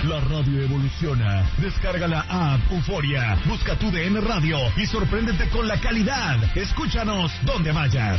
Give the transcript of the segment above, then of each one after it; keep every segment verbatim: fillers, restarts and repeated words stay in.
La radio evoluciona. Descarga la app Euforia. Busca tu D N Radio y sorpréndete con la calidad. Escúchanos donde vayas.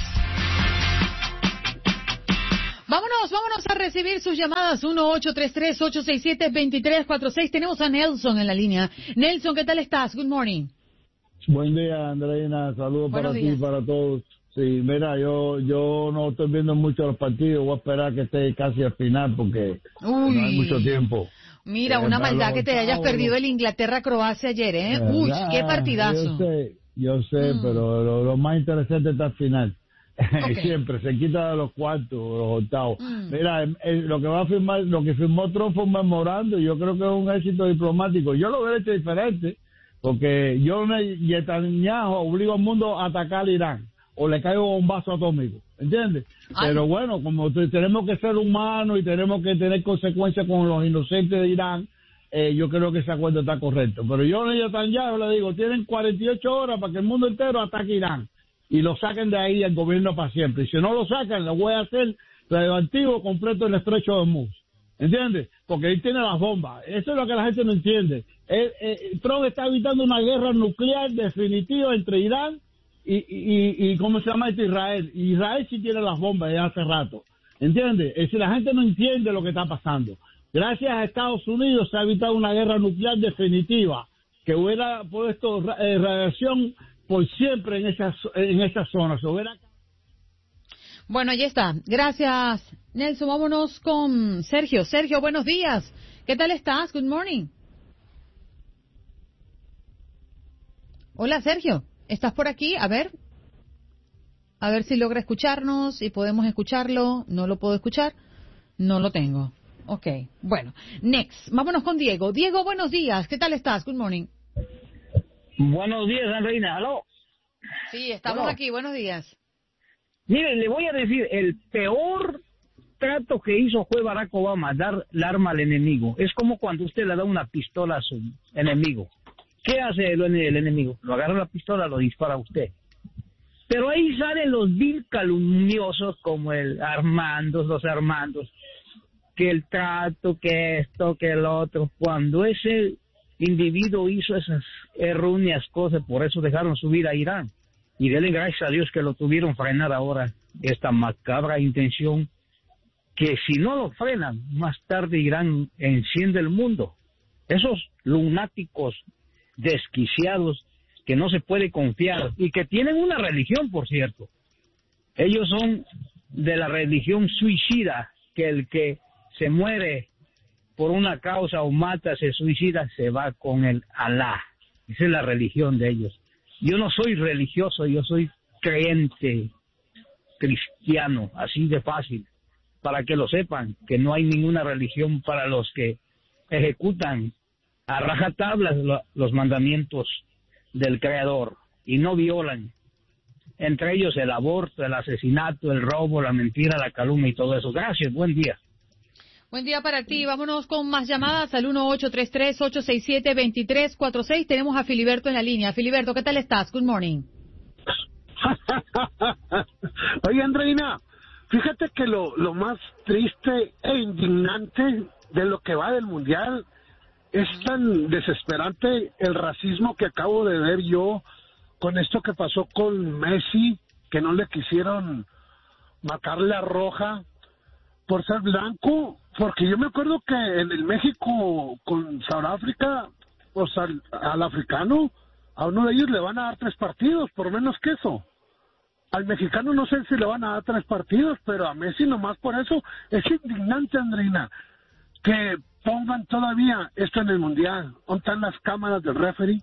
Vámonos, vámonos a recibir sus llamadas. uno ocho tres tres, ocho seis siete, dos tres cuatro seis. Tenemos a Nelson en la línea. Nelson, ¿qué tal estás? Good morning. Buen día, Andreina. Saludos para ti y para todos. Sí, mira, yo yo no estoy viendo mucho los partidos. Voy a esperar que esté casi al final porque Uy. no hay mucho tiempo. Mira, una maldad que te hayas perdido el Inglaterra-Croacia ayer, ¿eh? ¿verdad? Uy, qué partidazo. Yo sé, yo sé, mm. pero lo, lo más interesante está al final. Okay. Siempre se quita de los cuartos, los octavos. Mm. Mira, el, el, lo que va a firmar, lo que firmó Trump fue un memorando y yo creo que es un éxito diplomático. Yo lo veo hecho diferente porque yo Netanyahu obligo al mundo a atacar a Irán o le caigo bombazo atómico, ¿entiendes? Ay. Pero bueno, como tenemos que ser humanos y tenemos que tener consecuencias con los inocentes de Irán, eh, yo creo que ese acuerdo está correcto. Pero yo a Netanyahu le digo, tienen cuarenta y ocho horas para que el mundo entero ataque a Irán y lo saquen de ahí al gobierno para siempre. Y si no lo sacan, lo voy a hacer radioactivo completo en el estrecho de Hormuz. ¿Entiendes? Porque ahí tiene las bombas. Eso es lo que la gente no entiende. El, el, Trump está evitando una guerra nuclear definitiva entre Irán y, y, y ¿cómo se llama este? Israel. Israel sí tiene las bombas ya hace rato. ¿Entiendes? Es decir, la gente no entiende lo que está pasando. Gracias a Estados Unidos se ha evitado una guerra nuclear definitiva que hubiera puesto eh, radiación por siempre en esa, en esa zona. Se hubiera... Bueno, ahí está. Gracias, Nelson. Vámonos con Sergio. Sergio, buenos días. ¿Qué tal estás? Good morning. Hola, Sergio. ¿Estás por aquí? A ver. A ver si logra escucharnos y podemos escucharlo. No lo puedo escuchar. No lo tengo. Ok. Bueno, next. Vámonos con Diego. Diego, buenos días. ¿Qué tal estás? Good morning. Buenos días, Andreina. ¿Aló? Sí, estamos ¿Aló? aquí. Buenos días. Mire, le voy a decir, el peor trato que hizo fue Barack Obama, dar el arma al enemigo. Es como cuando usted le da una pistola a su enemigo. ¿Qué hace el, el enemigo? Lo agarra la pistola, lo dispara a usted. Pero ahí salen los vil calumniosos como el Armandos, los Armandos, que el trato, que esto, que el otro. Cuando ese individuo hizo esas erróneas cosas, por eso dejaron subir a Irán. Y denle gracias a Dios que lo tuvieron frenar ahora, esta macabra intención, que si no lo frenan, más tarde Irán enciende el mundo. Esos lunáticos desquiciados que no se puede confiar y que tienen una religión, por cierto. Ellos son de la religión suicida, que el que se muere por una causa o mata, se suicida, se va con el Alá. Esa es la religión de ellos. Yo no soy religioso, yo soy creyente cristiano, así de fácil, para que lo sepan, que no hay ninguna religión para los que ejecutan a rajatablas los mandamientos del Creador y no violan, entre ellos el aborto, el asesinato, el robo, la mentira, la calumnia y todo eso. Gracias, buen día. Buen día para ti. Vámonos con más llamadas al uno ocho tres tres, ocho seis siete, dos tres cuatro seis. Tenemos a Filiberto en la línea. Filiberto, ¿qué tal estás? Good morning. Oye, Andreina, fíjate que lo, lo más triste e indignante de lo que va del Mundial es tan desesperante el racismo que acabo de ver yo con esto que pasó con Messi, que no le quisieron marcar la roja por ser blanco, porque yo me acuerdo que en el México con Sudáfrica, o sea, al, al africano, a uno de ellos le van a dar tres partidos, por menos que eso. Al mexicano no sé si le van a dar tres partidos, pero a Messi nomás por eso. Es indignante, Andreina, que pongan todavía esto en el Mundial. ¿Dónde están las cámaras del referee?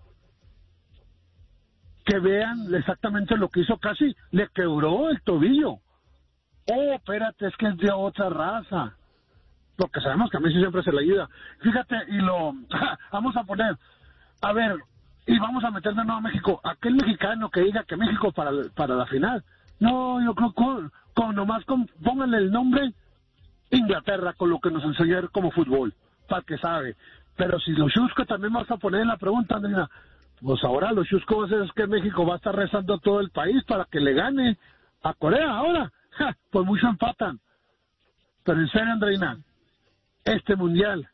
Que vean exactamente lo que hizo. Casi le quebró el tobillo. Oh, espérate, es que es de otra raza. Porque sabemos que a Messi siempre se le ayuda. Fíjate, y lo... vamos a poner... A ver, y vamos a meter de nuevo a México. Aquel mexicano que diga que México para, para la final. No, yo creo que con, con nomás con, pónganle el nombre Inglaterra, con lo que nos enseñaron como fútbol, para que sabe. Pero si los chuscos también vas a poner en la pregunta, Andrina, pues ahora los chuscos es que México va a estar rezando a todo el país para que le gane a Corea ahora. Ja, pues mucho empatan. Pero en serio, Andreina, este mundial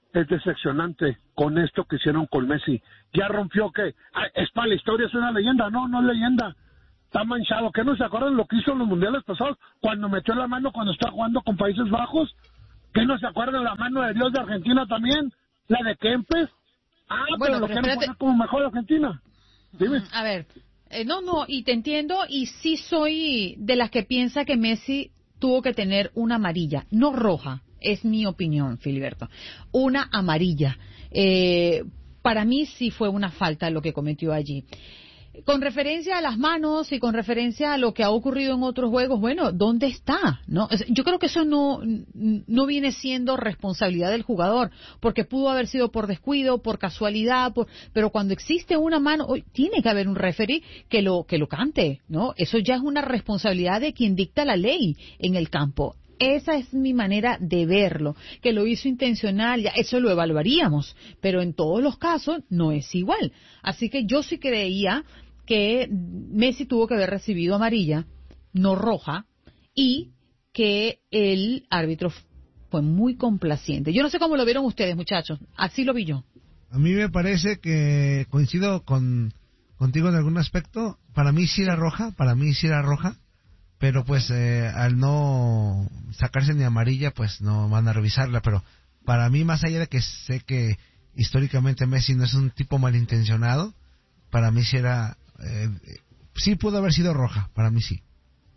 es decepcionante con esto que hicieron con Messi. Ya rompió que ah, es para la historia, es una leyenda. No, no es leyenda. Está manchado. ¿Qué no se acuerdan lo que hizo en los mundiales pasados? Cuando metió la mano cuando está jugando con Países Bajos. ¿Qué no se acuerdan la mano de Dios de Argentina también? La de Kempes. Ah, bueno, pero lo pero quieren espérate. poner como mejor Argentina. Dime. A ver, eh, no, no, y te entiendo, y sí soy de las que piensa que Messi tuvo que tener una amarilla, no roja, es mi opinión, Filiberto, una amarilla. Eh, para mí sí fue una falta lo que cometió allí. Con referencia a las manos y con referencia a lo que ha ocurrido en otros juegos, bueno, ¿dónde está? ¿No? Yo creo que eso no, no viene siendo responsabilidad del jugador, porque pudo haber sido por descuido, por casualidad, por, pero cuando existe una mano, hoy tiene que haber un referee que lo, que lo cante, ¿no? Eso ya es una responsabilidad de quien dicta la ley en el campo. Esa es mi manera de verlo, que lo hizo intencional, ya eso lo evaluaríamos, pero en todos los casos no es igual. Así que yo sí creía que Messi tuvo que haber recibido amarilla, no roja, y que el árbitro fue muy complaciente. Yo no sé cómo lo vieron ustedes, muchachos, así lo vi yo. A mí me parece que coincido con contigo en algún aspecto. Para mí sí era roja, para mí sí era roja, pero pues eh, al no sacarse ni amarilla, pues no van a revisarla. Pero para mí, más allá de que sé que históricamente Messi no es un tipo malintencionado, para mí sí era... Eh, sí pudo haber sido roja, para mí sí.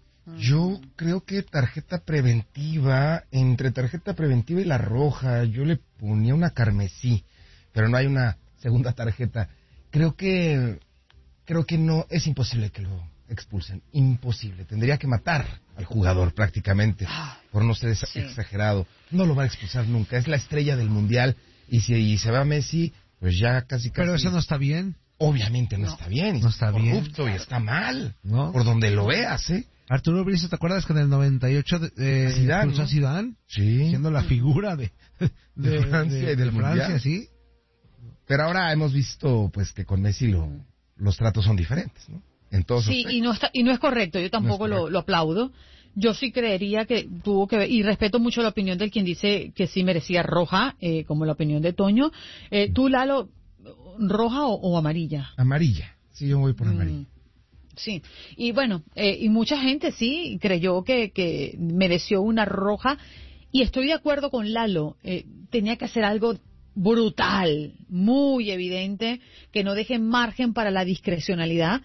Yo creo que tarjeta preventiva, entre tarjeta preventiva y la roja, yo le ponía una carmesí, pero no hay una segunda tarjeta. Creo que creo que no, es imposible que lo expulsen, imposible. Tendría que matar al jugador prácticamente, por no ser Sí. exagerado. No lo va a expulsar nunca, es la estrella del mundial, y si y se va Messi, pues ya casi casi... Pero eso no está bien. Obviamente no, No. está bien, y No está bien. corrupto y está mal, ¿No? por donde lo veas, ¿eh? Arturo Brizo, ¿te acuerdas que en el noventa y ocho eh, Zidane, expulsó a ¿no? Zidane? Sí. Siendo la figura de, de, De Francia y del Francia, Mundial. sí. Pero ahora hemos visto pues que con Messi lo, los tratos son diferentes, ¿no? En todos Sí, aspectos. y no, está, y no es correcto, yo tampoco No es lo, lo aplaudo. Yo sí creería que tuvo que ver, y respeto mucho la opinión del quien dice que sí merecía roja, eh, como la opinión de Toño. Eh, ¿Tú, Lalo, roja o, o amarilla? Amarilla. Sí, yo voy por Mm, amarilla. sí, y bueno, eh, y mucha gente sí creyó que, que mereció una roja, y estoy de acuerdo con Lalo, eh, tenía que hacer algo brutal, muy evidente, que no deje margen para la discrecionalidad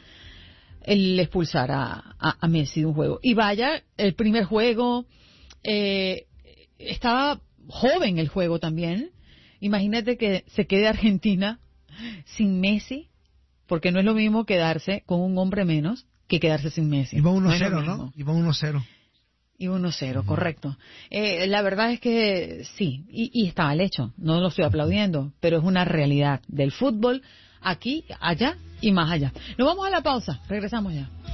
el expulsar a, a, a Messi de un juego. Y vaya, el primer juego, eh, estaba joven el juego también. Imagínate que se quede Argentina sin Messi, porque no es lo mismo quedarse con un hombre menos que quedarse sin Messi. Iba uno No es lo cero, mismo. ¿no? Iba uno cero. Iba uno cero, correcto. Eh, la verdad es que sí, y, y está mal hecho, no lo estoy aplaudiendo, pero es una realidad del fútbol aquí, allá y más allá. Nos vamos a la pausa, regresamos ya.